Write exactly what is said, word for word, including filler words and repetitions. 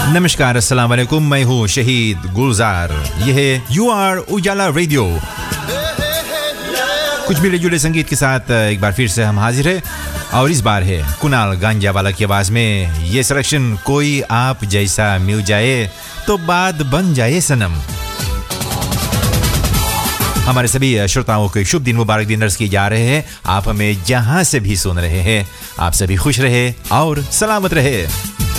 नमस्कार, अस्सलाम वालेकुम। मैं हूँ शहीद गुलजार। यह है यू आर उजाला रेडियो। कुछ भी जुड़े संगीत के साथ एक बार फिर से हम हाजिर हैं और इस बार है कुणाल गांजावाला की आवाज में ये सिलेक्शन। कोई आप जैसा मिल जाए तो बात बन जाए सनम। हमारे सभी श्रोताओं को शुभ दिन मुबारक दिन अर्ज किए जा रहे हैं। आप हमें जहां से भी सुन रहे हैं, आप सभी खुश रहे और सलामत रहे।